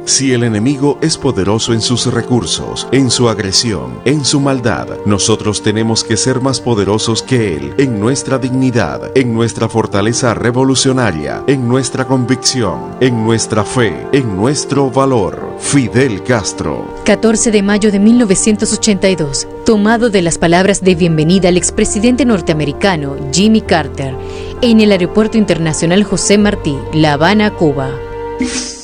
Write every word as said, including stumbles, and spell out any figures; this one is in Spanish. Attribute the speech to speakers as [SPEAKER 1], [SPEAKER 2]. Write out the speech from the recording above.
[SPEAKER 1] Si el enemigo es poderoso en sus recursos, en su agresión, en su maldad, nosotros tenemos que ser más poderosos que él en nuestra dignidad, en nuestra fortaleza revolucionaria, en nuestra convicción, en nuestra fe, en nuestro valor. Fidel Castro.
[SPEAKER 2] catorce de mayo de mil novecientos ochenta y dos, tomado de las palabras de bienvenida al expresidente norteamericano Jimmy Carter en el Aeropuerto Internacional José Martí, La Habana, Cuba.